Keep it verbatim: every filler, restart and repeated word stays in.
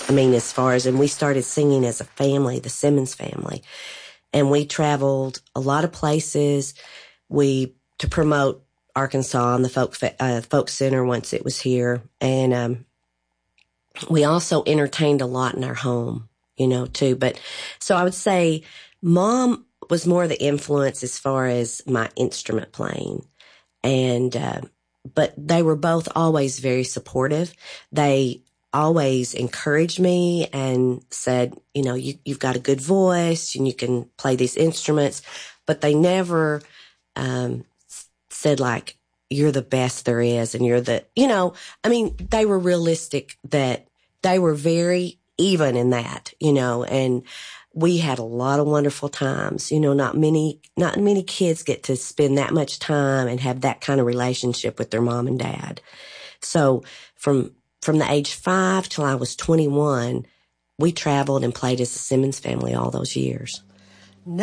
I mean, as far as, and we started singing as a family, the Simmons family. And we traveled a lot of places. We, to promote Arkansas and the folk, uh, folk center once it was here. And, um, we also entertained a lot in our home, you know, too. But so I would say Mom was more the influence as far as my instrument playing. And, uh, but they were both always very supportive. They always encouraged me and said, you know, you, you've got a good voice and you can play these instruments, but they never, um, said like, you're the best there is. And you're the, you know, I mean, they were realistic that they were very even in that, you know, and we had a lot of wonderful times. You know, not many, not many kids get to spend that much time and have that kind of relationship with their mom and dad. So from, from the age five till I was twenty-one, we traveled and played as the Simmons family all those years.